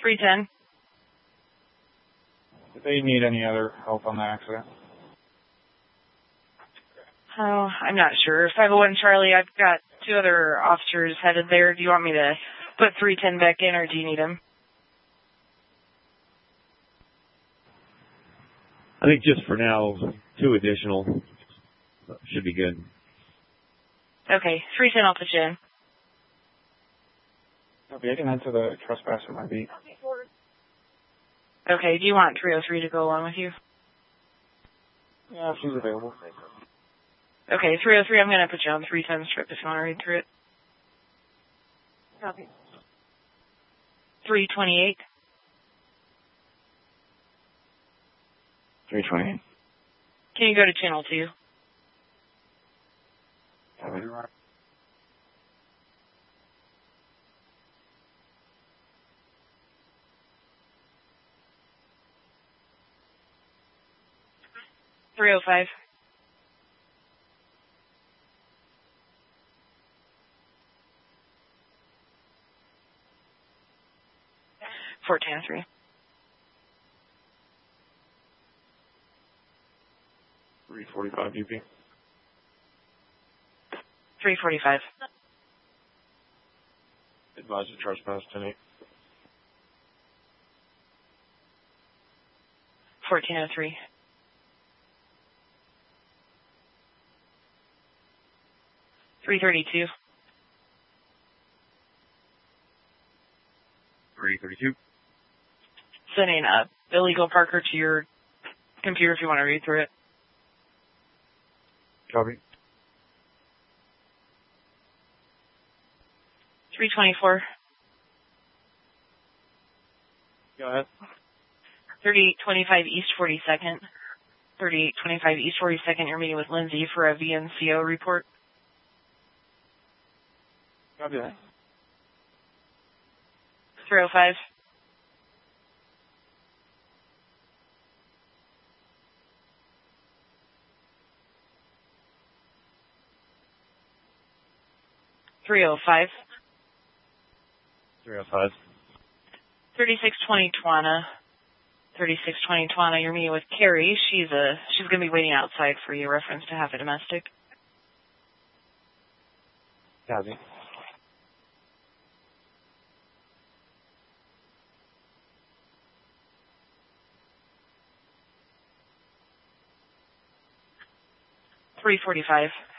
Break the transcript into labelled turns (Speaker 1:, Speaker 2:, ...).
Speaker 1: 310.
Speaker 2: Do they need any other help on the accident?
Speaker 1: Oh, I'm not sure. 501 Charlie, I've got 2 other officers headed there. Do you want me to put 310 back in, or do you need them?
Speaker 3: I think just for now, 2 additional should be good.
Speaker 1: Okay, 310, I'll put you in.
Speaker 2: Okay, I can head to the trespasser might be.
Speaker 1: Okay, do you want 303 to go along with you?
Speaker 2: Yeah, if she's available.
Speaker 1: Okay, 303, I'm going to put you on 310 strip if you want to read through it.
Speaker 4: Copy.
Speaker 1: 328.
Speaker 2: 328.
Speaker 1: Can you go to channel 2?
Speaker 2: Copy.
Speaker 1: 305. 410-3.
Speaker 2: 345 UP.
Speaker 1: 345.
Speaker 2: Advise the trespass 10-8.
Speaker 1: 1403. 332.
Speaker 3: 332.
Speaker 1: Sending a illegal Parker to your computer if you want to read through it.
Speaker 2: Copy.
Speaker 1: 324.
Speaker 2: Go ahead.
Speaker 1: 3825 East 42nd. 3825 East 42nd, you're meeting with Lindsay for a VNCO report.
Speaker 2: Copy that.
Speaker 1: 305. 305.
Speaker 3: 305.
Speaker 1: 3620 Twana. 3620 Twana, you're meeting with Carrie. She's going to be waiting outside for you, reference to half a domestic.
Speaker 2: Copy.
Speaker 1: 345.